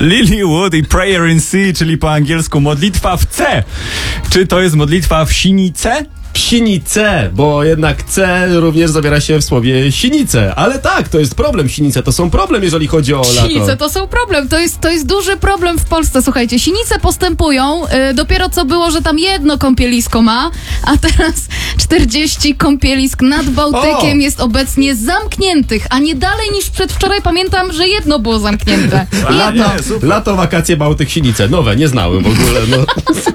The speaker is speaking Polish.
Lilywood i Prayer in C, czyli po angielsku modlitwa w C. Czy to jest modlitwa w sinice? Sinice, bo jednak C również zawiera się w słowie sinice. Ale tak, to jest problem. Sinice to są problem, jeżeli chodzi o lato. Sinice to są problem. To jest duży problem w Polsce. Słuchajcie, sinice postępują. Dopiero co było, że tam jedno kąpielisko ma, a teraz 40 kąpielisk nad Bałtykiem jest obecnie zamkniętych, a nie dalej niż przedwczoraj pamiętam, że jedno było zamknięte. Jedno. Lato, wakacje, Bałtyk, Sinice. Nowe, nie znałem w ogóle. No.